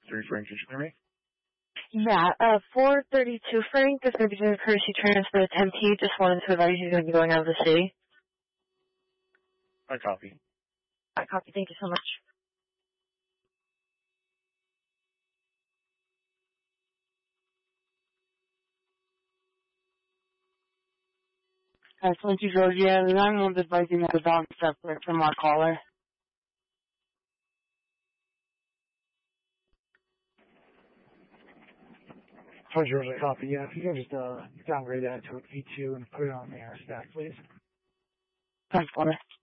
3 Frank, did you hear me? Yeah, 432 Frank is going to be doing a courtesy transfer to 10T. Just wanted to advise you going to be going out of the city. I copy. I copy. Thank you so much. Thank you, Georgia. The 911 advising that the dog is separate from our caller. For Georgia, copy. Yeah, if you can just downgrade that to an E2 and put it on the air stack, please. Thanks, caller.